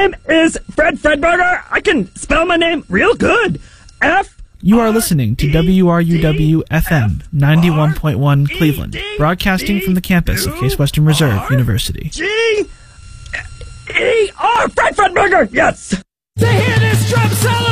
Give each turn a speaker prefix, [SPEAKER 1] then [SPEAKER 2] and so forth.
[SPEAKER 1] name is Fred Fredberger. I can spell my name real good.
[SPEAKER 2] You are listening to WRUW-FM 91.1 Cleveland, broadcasting from the campus of Case Western Reserve University.
[SPEAKER 1] G-E-R, Fred Fredberger, yes!
[SPEAKER 3] To hear this drum solo!